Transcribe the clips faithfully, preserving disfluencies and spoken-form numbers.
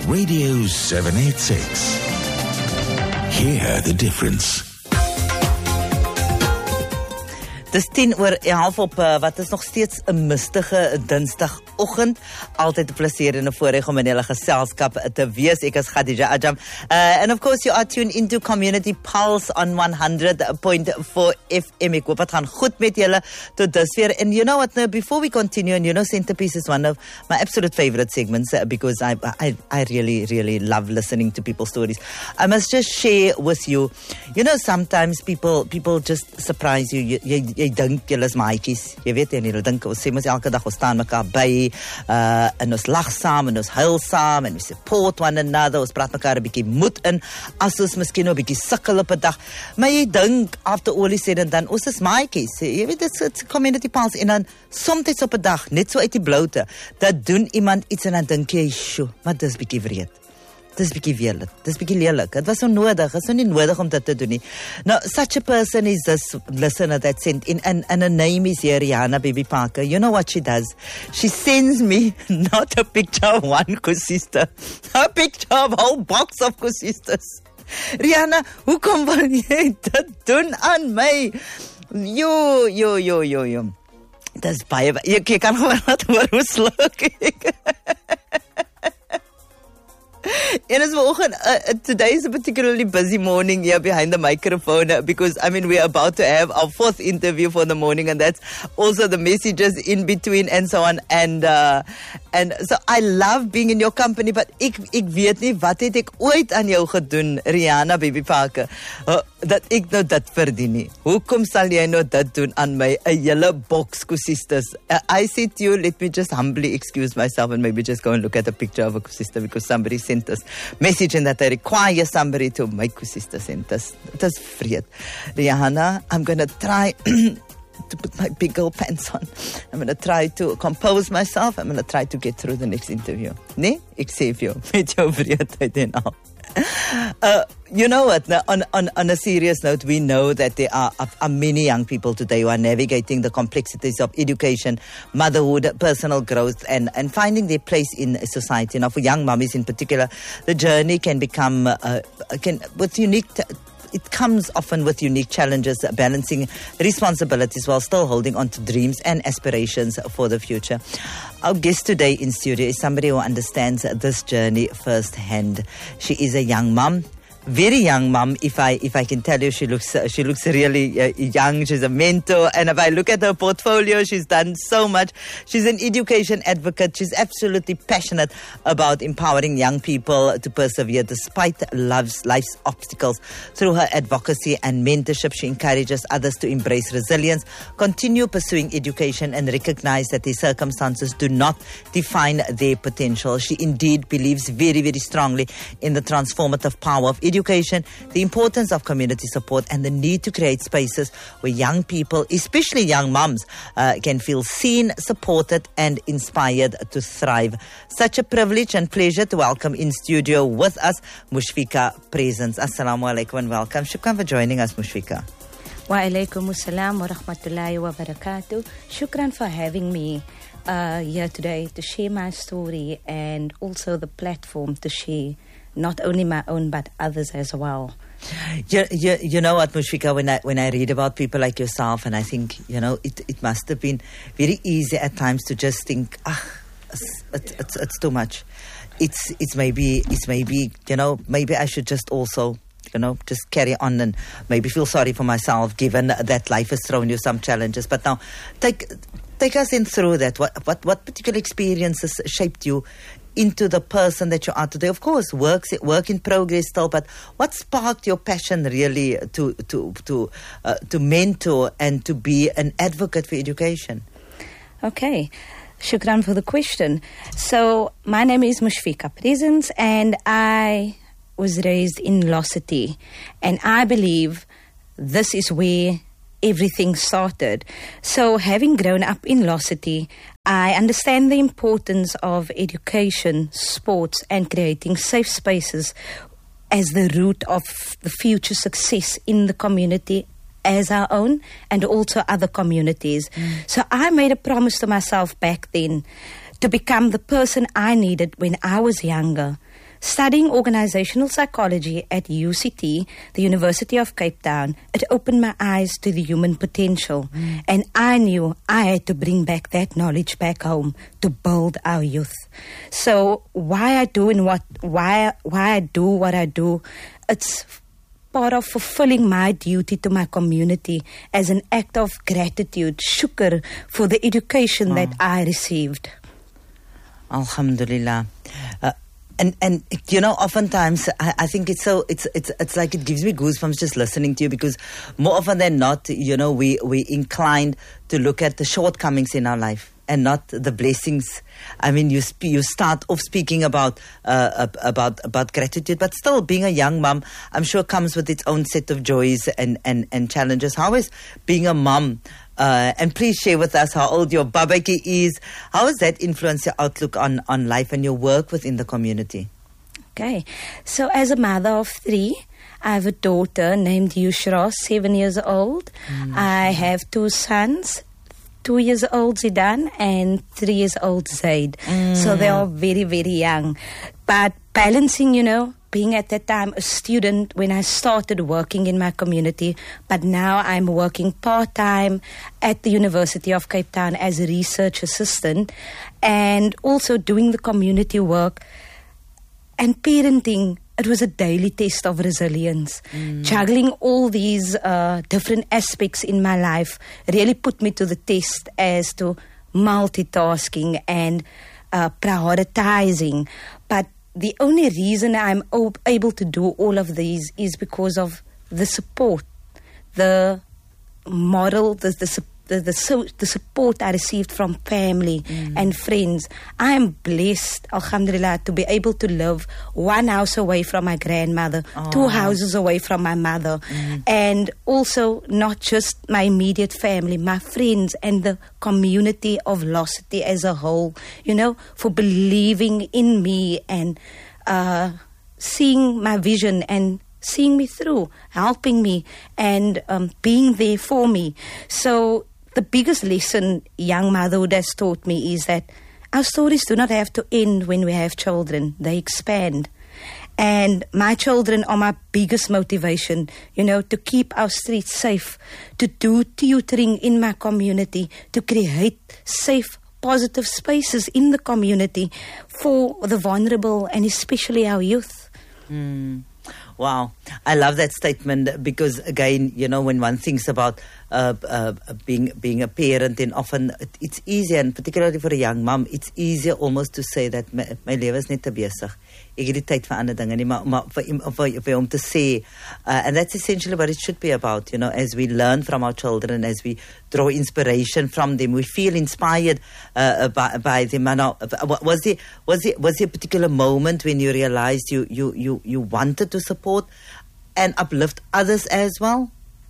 Radio seven eighty-six. Hear the difference. Dis tien oor half op uh, wat is nog steeds 'n mistige dinsdagoggend. Altyd 'n plesier en 'n voorreg om in julle geselskap te wees. Ek is Khadija Ajam. Uh, and of course you are tuned into Community Pulse on one hundred point four F M. Ek hoop het gaan goed met julle tot dusver. And you know what, now, before we continue, and you know Centerpiece is one of my absolute favorite segments uh, because I, I I really, really love listening to people's stories. I must just share with you, you know, sometimes people people just surprise you. You, you jy dink julle is maatjies. Jy weet en julle dink ons sê mos elke dag ons staan mekaar by uh, en ons lag saam en ons huil saam en we support one another. Ons praat mekaar 'n bietjie moed in as ons miskien 'n bietjie sukkel op 'n dag. Maar jy dink after all is said and done, ons is maatjies. Jy weet dit is Community Pulse en dan soms op 'n dag net so uit die bloute dat doen iemand iets en dan dink jy, "Sjoe, wat dis bietjie wreed." Dis bietjie weerlik. Dis bietjie lelik. Dit was onnodig. Dit is nou nie nodig om dit te doen nie. Now, such a person is this listener that sent in, and, and her name is here, Rihanna Baby Parker. You know what she does? She sends me not a picture of one Kusista, a picture of a whole box of Kusistas. Rihanna, hoekom wil jy dit doen aan my? Jo, jo, jo, jo, jo. Dis baie, jy, jy kan gewoon wat hoor hoe sluk ek. And as well, uh, today is a particularly busy morning here behind the microphone uh, because, I mean, we're about to have our fourth interview for the morning and that's also the messages in between and so on. And uh, and so I love being in your company, but ek, ek weet nie, wat het ek ooit aan jou gedoen, Rihanna Baby Parker, uh, dat ek nou dit verdien nie. Hoekom sal jy nou dit doen aan my, 'n hele box Kusistas? Uh, I said to you, let me just humbly excuse myself and maybe just go and look at a picture of a Kusista because somebody sent us message and that I require somebody to make Kusista sent us. It is vreed. Rihanna, I'm going to try to put my big girl pants on. I'm going to try to compose myself. I'm going to try to get through the next interview. Nee, ek sê vir jou, met jou vreedheid en al. Uh, you know what, on, on, on a serious note, we know that there are, are many young people today who are navigating the complexities of education, motherhood, personal growth, and, and finding their place in society. Now, for young mummies in particular, the journey can become, uh, can with unique... T- It comes often with unique challenges, balancing responsibilities while still holding on to dreams and aspirations for the future. Our guest today in studio is somebody who understands this journey firsthand. She is a young mum. Very young mum, if I if I can tell you, she looks uh, she looks really uh, young. She's a mentor, and if I look at her portfolio, she's done so much. She's an education advocate. She's absolutely passionate about empowering young people to persevere despite life's, life's obstacles. Through her advocacy and mentorship, she encourages others to embrace resilience, continue pursuing education, and recognize that their circumstances do not define their potential. She indeed believes very, very strongly in the transformative power of education. Education, the importance of community support, and the need to create spaces where young people, especially young mums, uh, can feel seen, supported, and inspired to thrive. Such a privilege and pleasure to welcome in studio with us Mushfiqah Presence. Assalamu alaikum and welcome. Shukran for joining us, Mushfiqah. Wa alaikum assalam wa rahmatullahi wa barakatuh. Shukran for having me uh, here today to share my story and also the platform to share not only my own, but others as well. You, you, you know what, Mushfiqah, when I, when I read about people like yourself, and I think, you know, it, it must have been very easy at times to just think, ah, it's, it's, it's too much. It's, it's maybe, it's maybe, you know, maybe I should just also, you know, just carry on and maybe feel sorry for myself, given that life has thrown you some challenges. But now, take, take us in through that. What, what, what particular experiences shaped you into the person that you are today? Of course, works work in progress still, but what sparked your passion really to to to uh, to mentor and to be an advocate for education? Okay, shukran for the question. So my name is Mushfiqah Presence, and I was raised in Locity, and I believe this is where everything started. So having grown up in Locity, I understand the importance of education, sports, and creating safe spaces as the root of the future success in the community as our own and also other communities. Mm. So I made a promise to myself back then to become the person I needed when I was younger. studying organizational psychology at U C T, the University of Cape Town, it opened my eyes to the human potential. Mm. And I knew I had to bring back that knowledge back home to build our youth. So why I do and what, why, why I do what I do, it's part of fulfilling my duty to my community as an act of gratitude, shukr, for the education oh. that I received. Alhamdulillah. Uh, and and you know, oftentimes I, I think it's so it's it's it's like it gives me goosebumps just listening to you, because more often than not, you know, we we inclined to look at the shortcomings in our life and not the blessings. I mean, you sp- you start off speaking about uh, about about gratitude, but still, being a young mom, I'm sure, comes with its own set of joys and and, and challenges. How is being a mom? Uh, and please share with us how old your babaki is. How has that influenced your outlook on, on life and your work within the community? Okay, so as a mother of three, I have a daughter named Yushra, seven years old. Mm. I have two sons, two years old Zidane and three years old Zaid. Mm. So they are very, very young. But balancing, you know, being at that time a student when I started working in my community, but now I'm working part-time at the University of Cape Town as a research assistant, and also doing the community work and parenting. It was a daily test of resilience. Mm. Juggling all these uh, different aspects in my life really put me to the test as to multitasking and uh, prioritizing. But the only reason I'm o- able to do all of these is because of the support, the moral, the the, the, the, so, the support I received from family mm. and friends. I am blessed, alhamdulillah, to be able to live one house away from my grandmother, oh. two houses away from my mother, mm. and also not just my immediate family, my friends and the community of Losity as a whole, you know, for believing in me and uh, seeing my vision and seeing me through, helping me and um, being there for me. So the biggest lesson young motherhood has taught me is that our stories do not have to end when we have children. They expand. And my children are my biggest motivation, you know, to keep our streets safe, to do tutoring in my community, to create safe, positive spaces in the community for the vulnerable and especially our youth. Mm. Wow. I love that statement, because again, you know, when one thinks about uh, uh, being being a parent, then often it's easier, and particularly for a young mom, it's easier almost to say that my, my lewe is net te besig. Ek het die tyd vir ander dinge nie, maar, maar vir, vir, vir hom te sê, uh, and that's essentially what it should be about, you know, as we learn from our children, as we draw inspiration from them, we feel inspired uh, by, by them. Now, was there, was there, was there a particular moment when you realized you, you, you, you wanted to support and uplift others as well?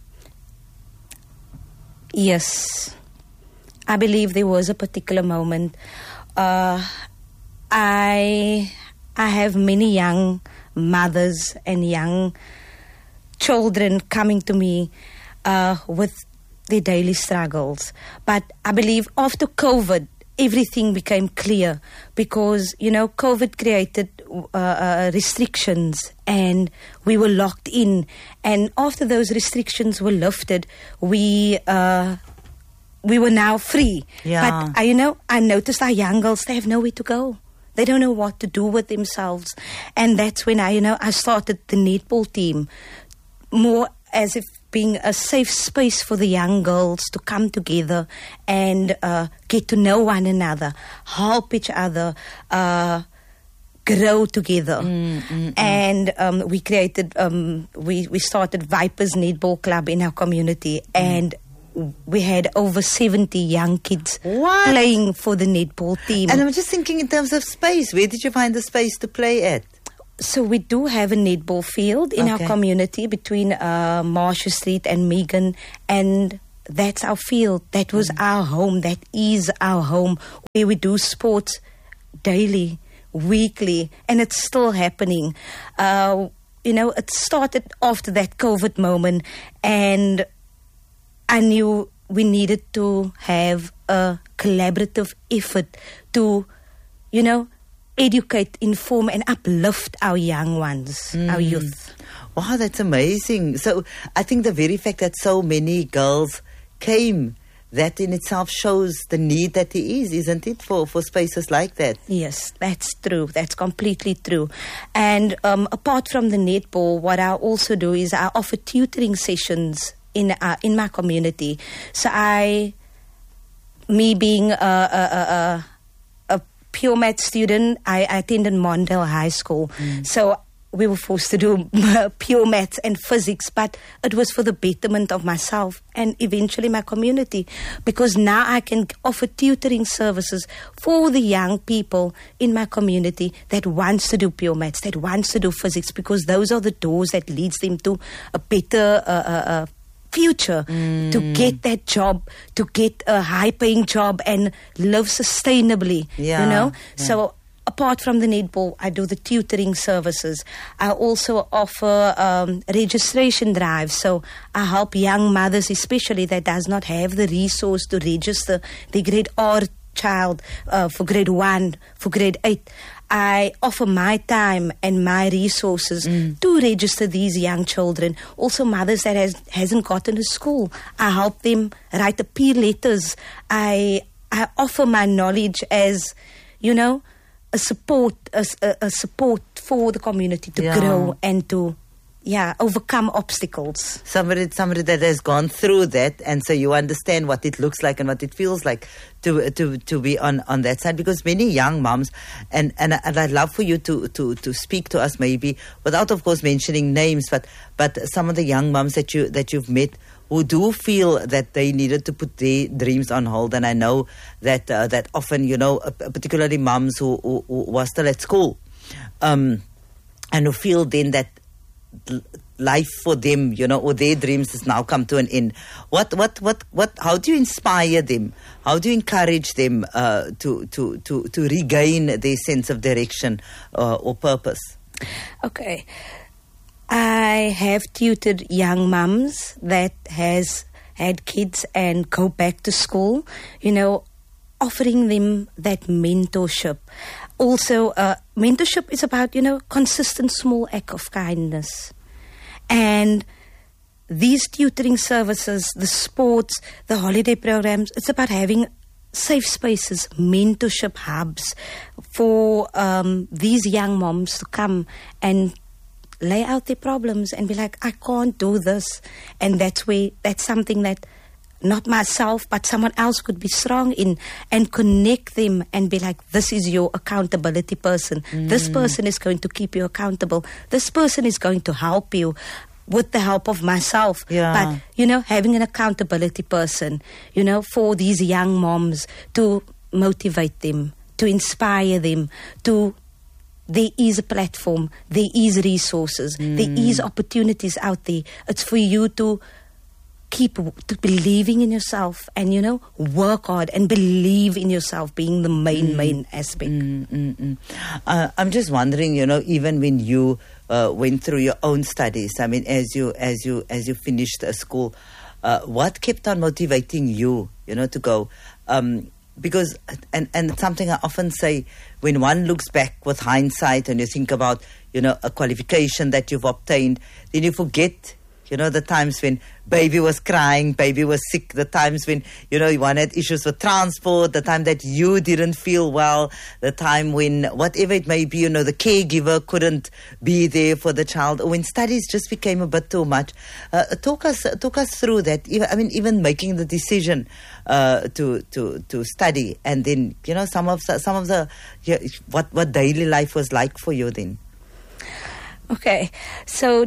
Yes. I believe there was a particular moment. Uh, I... I have many young mothers and young children coming to me uh, with their daily struggles. But I believe after COVID, everything became clear, because, you know, COVID created uh, uh, restrictions and we were locked in. And after those restrictions were lifted, we... Uh, we were now free. Yeah. But, uh, you know, I noticed our young girls, they have nowhere to go. They don't know what to do with themselves. And that's when I, you know, I started the netball team, more as if being a safe space for the young girls to come together and uh, get to know one another, help each other, uh, grow together. Mm, mm, mm. And um, we created, um, we, we started Vipers Netball Club in our community, mm. and we had over seventy young kids what? playing for the netball team. And I'm just thinking in terms of space, where did you find the space to play at? So we do have a netball field in okay. our community between uh, Marshall Street and Megan, and that's our field. That was mm. our home. That is our home, where we do sports daily, weekly, and it's still happening. Uh, you know, it started after that COVID moment, and I knew we needed to have a collaborative effort to, you know, educate, inform, and uplift our young ones, mm. our youth. Wow, that's amazing. So I think the very fact that so many girls came, that in itself shows the need that there is, isn't it, for, for spaces like that? Yes, that's true. That's completely true. And um, apart from the netball, what I also do is I offer tutoring sessions in uh, in my community. So I, me being a, a, a, a pure math student, I, I attended Mondale High School. Mm. So we were forced to do pure maths and physics, but it was for the betterment of myself and eventually my community, because now I can offer tutoring services for the young people in my community that wants to do pure maths, that wants to do physics, because those are the doors that leads them to a better uh, uh, uh, future, mm. to get that job, to get a high-paying job and live sustainably, yeah, you know? yeah. So apart from the netball, I do the tutoring services. I also offer um, registration drives. So I help young mothers, especially that does not have the resource to register the grade R child uh, for grade one, for grade eight. I offer my time and my resources mm. to register these young children. Also mothers that has, hasn't gotten to school. I help them write appeal letters. I, I offer my knowledge as, you know, a support, a, a support for the community to yeah. grow and to, yeah, overcome obstacles. Somebody, somebody that has gone through that, and so you understand what it looks like and what it feels like to to to be on, on that side. Because many young moms, and and and I'd love for you to to to speak to us, maybe without, of course, mentioning names, but but some of the young moms that you that you've met who do feel that they needed to put their dreams on hold. And I know that uh, that often, you know, uh, particularly moms who, who, who were still at school, um, and who feel then that life for them, you know, or their dreams has now come to an end. What, what, what, what? How do you inspire them? How do you encourage them uh, to, to, to, to regain their sense of direction uh, or purpose? Okay. I have tutored young mums that has had kids and go back to school, you know, offering them that mentorship. Also, uh, mentorship is about, you know, consistent small act of kindness. And these tutoring services, the sports, the holiday programs, it's about having safe spaces, mentorship hubs for um, these young moms to come and lay out their problems and be like, I can't do this. And that's where, that's something that not myself, but someone else could be strong in, and connect them and be like, this is your accountability person. Mm. This person is going to keep you accountable. This person is going to help you with the help of myself. Yeah. But, you know, having an accountability person, you know, for these young moms to motivate them, to inspire them, to there is a platform, there is resources, mm. there is opportunities out there. It's for you to keep to believing in yourself and, you know, work hard and believe in yourself being the main, mm. main aspect. Mm, mm, mm. Uh, I'm just wondering, you know, even when you uh, went through your own studies, I mean, as you as you as you finished uh, school, uh, what kept on motivating you, you know, to go? Um, Because, and, and it's something I often say, when one looks back with hindsight and you think about, you know, a qualification that you've obtained, then you forget, you know, the times when baby was crying, baby was sick, the times when, you know, one had issues with transport, the time that you didn't feel well, the time when, whatever it may be, you know, the caregiver couldn't be there for the child, or when studies just became a bit too much. Uh, talk us talk us through that. Even, I mean, even making the decision uh, to to to study, and then, you know, some of the, some of the yeah, what what daily life was like for you then. Okay, so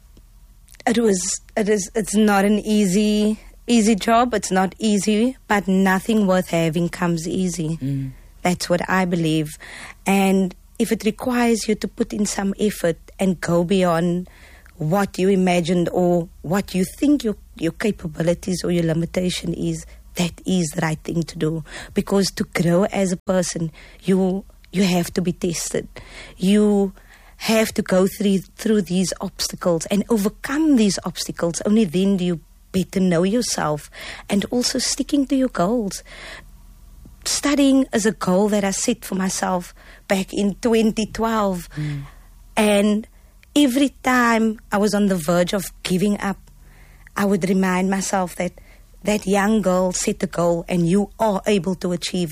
it was it is it's not an easy easy job. It's not easy, but nothing worth having comes easy. Mm. That's what I believe. And if it requires you to put in some effort and go beyond what you imagined or what you think your your capabilities or your limitation is, that is the right thing to do. Because to grow as a person, you you have to be tested. You have to go through through these obstacles and overcome these obstacles. Only then do you better know yourself, and also sticking to your goals. studying is a goal that I set for myself back in twenty twelve. Mm. And every time I was on the verge of giving up, I would remind myself that that young girl set a goal and you are able to achieve